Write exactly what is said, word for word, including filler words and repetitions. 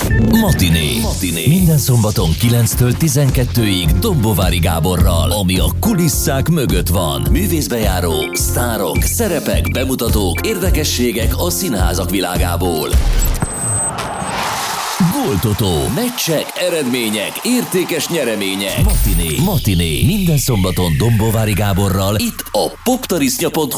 Matiné. Matiné. Minden szombaton kilenctől tizenkettőig Dombovári Gáborral, ami a kulisszák mögött van. Művészbejáró, sztárok, szerepek, bemutatók, érdekességek a színházak világából. Góltotó, meccsek, eredmények, értékes nyeremények. Matiné. Matiné. Minden szombaton Dombovári Gáborral itt a poptarisznya pont hu